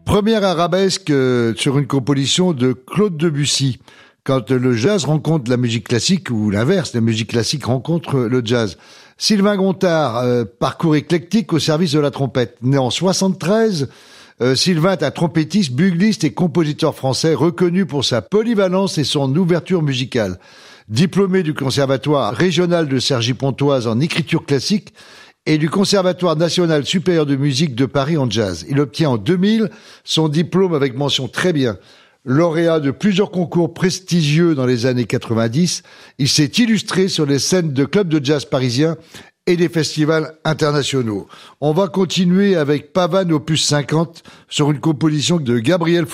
Première arabesque sur une composition de Claude Debussy. Quand le jazz rencontre la musique classique, ou l'inverse, la musique classique rencontre le jazz. Sylvain Gontard, parcours éclectique au service de la trompette. Né en 73, Sylvain est un trompettiste, bugliste et compositeur français reconnu pour sa polyvalence et son ouverture musicale. Diplômé du Conservatoire régional de Cergy-Pontoise en écriture classique et du Conservatoire national supérieur de musique de Paris en jazz. Il obtient en 2000 son diplôme avec mention très bien. Lauréat de plusieurs concours prestigieux dans les années 90, il s'est illustré sur les scènes de clubs de jazz parisiens et des festivals internationaux. On va continuer avec Pavane opus 50 sur une composition de Gabriel